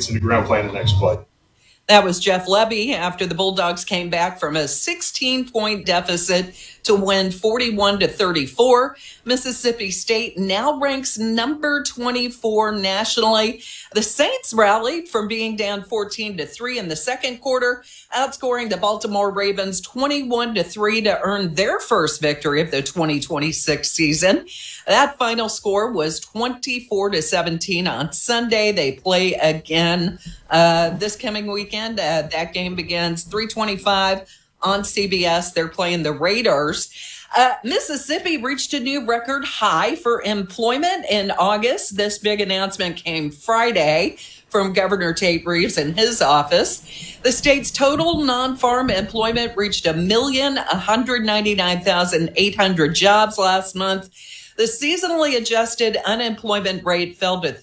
gets into ground play in the next play. That was Jeff Lebby after the Bulldogs came back from a 16-point deficit to win 41-34. Mississippi State now ranks number 24 nationally. The Saints rallied from being down 14-3 in the second quarter, outscoring the Baltimore Ravens 21-3 to earn their first victory of the 2026 season. That final score was 24-17 on Sunday. They play again this coming weekend. That game begins 3:25 on CBS. They're playing the Raiders. Mississippi reached a new record high for employment in August. This big announcement came Friday from Governor Tate Reeves in his office. The state's total non-farm employment reached 1,199,800 jobs last month. The seasonally adjusted unemployment rate fell to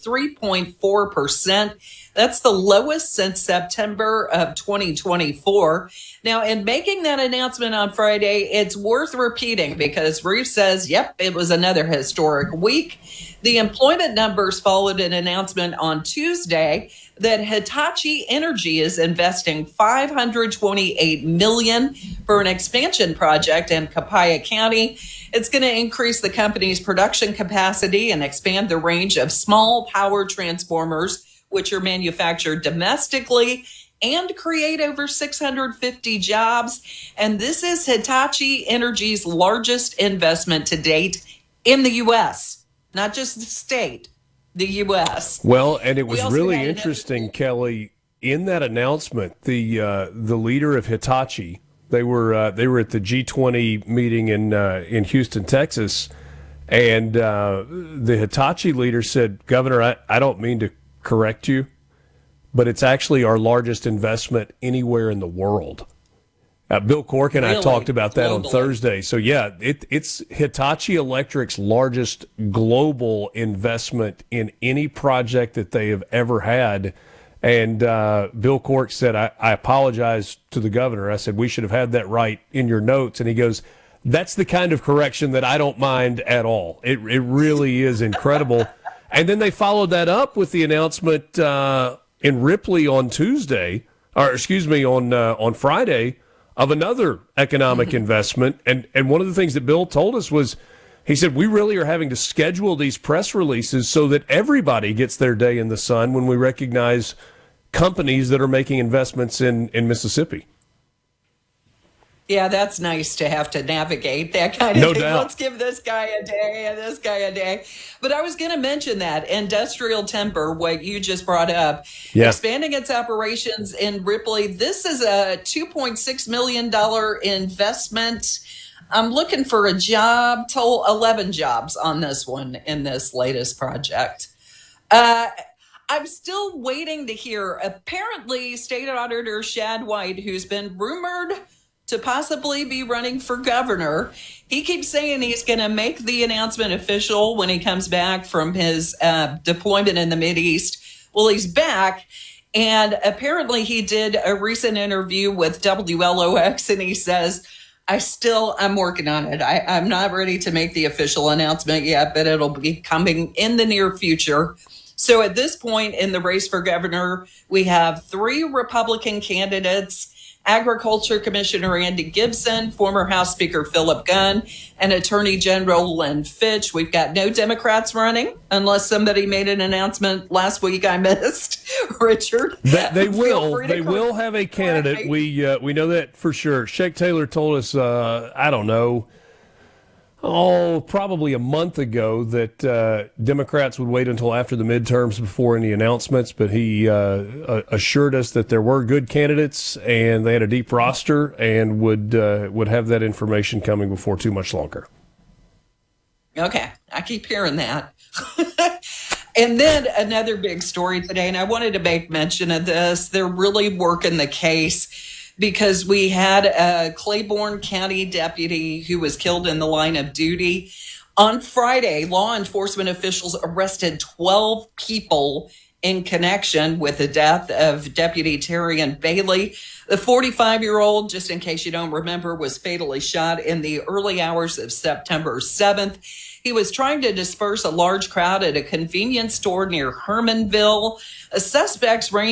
3.4%. That's the lowest since September of 2024. Now, in making that announcement on Friday, it's worth repeating because Reeves says, yep, it was another historic week. The employment numbers followed an announcement on Tuesday that Hitachi Energy is investing $528 million for an expansion project in Copiah County. It's going to increase the company's production capacity and expand the range of small power transformers, which are manufactured domestically, and create over 650 jobs. And this is Hitachi Energy's largest investment to date in the U.S., not just the state, the U.S. Well, and it was really interesting, Kelly, in that announcement, the leader of Hitachi, they were at the G20 meeting in Houston, Texas, and the Hitachi leader said, Governor, I don't mean to correct you, but it's actually our largest investment anywhere in the world. Bill Cork and I talked about that on Thursday. So, yeah, it's Hitachi Electric's largest global investment in any project that they have ever had. And Bill Cork said, I apologize to the governor. I said, we should have had that right in your notes. And he goes, that's the kind of correction that I don't mind at all. It really is incredible. And then they followed that up with the announcement in Ripley on Tuesday, on Friday, of another economic investment. And one of the things that Bill told us was, he said, we really are having to schedule these press releases so that everybody gets their day in the sun when we recognize companies that are making investments in Mississippi. Yeah, that's nice to have to navigate that kind of no thing. Doubt. Let's give this guy a day and this guy a day. But I was going to mention that industrial timber, what you just brought up, expanding its operations in Ripley. This is a $2.6 million investment. I'm looking for a job, total 11 jobs on this one in this latest project. I'm still waiting to hear. Apparently, State Auditor Shad White, who's been rumored to possibly be running for governor, he keeps saying he's going to make the announcement official when he comes back from his deployment in the Mideast. Well, he's back, and apparently he did a recent interview with WLOX, and he says, I'm working on it. I'm not ready to make the official announcement yet, but it'll be coming in the near future. So at this point in the race for governor, we have 3 Republican candidates: Agriculture Commissioner Andy Gibson, former House Speaker Philip Gunn, and Attorney General Lynn Fitch. We've got no Democrats running, unless somebody made an announcement last week I missed. Richard, they will have a candidate. We know that for sure. Sheik Taylor told us, I don't know, probably a month ago that Democrats would wait until after the midterms before any announcements, but he assured us that there were good candidates and they had a deep roster and would have that information coming before too much longer. Okay, I keep hearing that. And then another big story today, and I wanted to make mention of this. They're really working the case because we had a Claiborne County deputy who was killed in the line of duty. On Friday, law enforcement officials arrested 12 people in connection with the death of Deputy Terrian Bailey. The 45-year-old, just in case you don't remember, was fatally shot in the early hours of September 7th. He was trying to disperse a large crowd at a convenience store near Hermanville. Suspects range